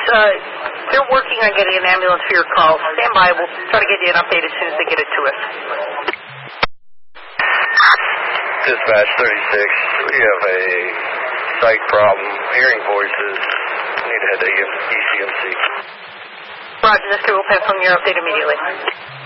they're working on getting an ambulance for your call. Stand by. We'll try to get you an update as soon as they get it to us. Dispatch 36, we have a sight problem, hearing voices. We need to head to ECMC. Roger, this we'll pass on your update immediately.